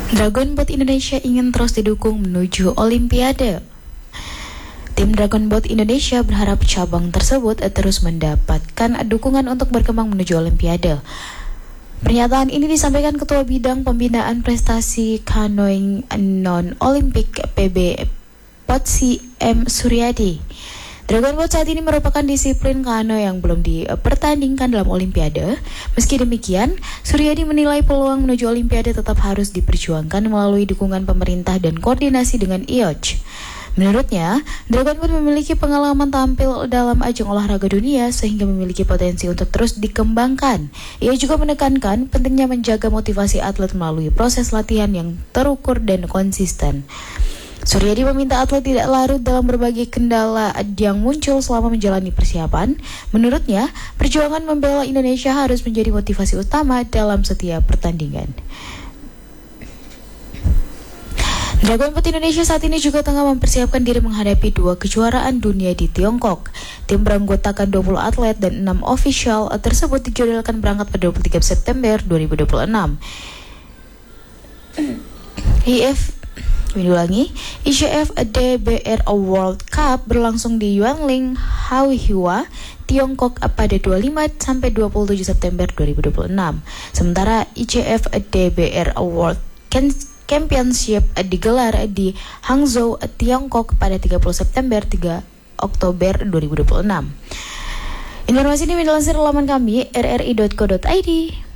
Dragon Boat Indonesia ingin terus didukung menuju Olimpiade. Tim Dragon Boat Indonesia berharap cabang tersebut terus mendapatkan dukungan untuk berkembang menuju Olimpiade. Pernyataan ini disampaikan Ketua Bidang Pembinaan Prestasi Kanoing Non-Olimpik PB Potsi M. Suryadi. Dragon Boat saat ini merupakan disiplin kano yang belum dipertandingkan dalam Olimpiade. Meski demikian, Suryadi menilai peluang menuju Olimpiade tetap harus diperjuangkan melalui dukungan pemerintah dan koordinasi dengan IOC. Menurutnya, Dragon Boat memiliki pengalaman tampil dalam ajang olahraga dunia sehingga memiliki potensi untuk terus dikembangkan. Ia juga menekankan pentingnya menjaga motivasi atlet melalui proses latihan yang terukur dan konsisten. Suryadi meminta atlet tidak larut dalam berbagai kendala yang muncul selama menjalani persiapan. Menurutnya, perjuangan membela Indonesia harus menjadi motivasi utama dalam setiap pertandingan. Dragon Boat Indonesia saat ini juga tengah mempersiapkan diri menghadapi 2 kejuaraan dunia di Tiongkok. Tim beranggotakan 20 atlet dan 6 ofisial tersebut dijadwalkan berangkat pada 23 September 2026. ICF DBR World Cup berlangsung di Yuanling, Haohua, Tiongkok pada 25 sampai 27 September 2026. Sementara ICF DBR World Championship digelar di Hangzhou, Tiongkok pada 30 September 3 Oktober 2026. Informasi ini dilansir laman kami rri.co.id.